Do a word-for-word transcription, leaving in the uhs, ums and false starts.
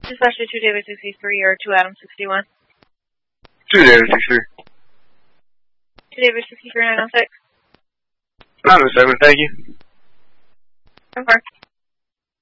Especially two David sixty-three or two Adam sixty-one. Two David sixty-three. Two David sixty-three nine oh six. nine oh seven, thank you. Okay.